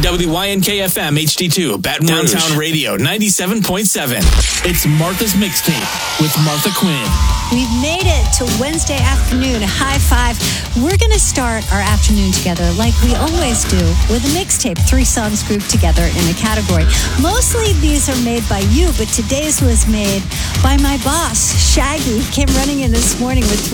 WYNK-FM HD2, Baton Rouge. Downtown Radio 97.7. It's Martha's Mixtape with Martha Quinn. We've made it to Wednesday afternoon. High five. We're going to start our afternoon together like we always do with a mixtape. 3 songs grouped together in a category. Mostly these are made by you, but today's was made by my boss, Shaggy. He came running in this morning with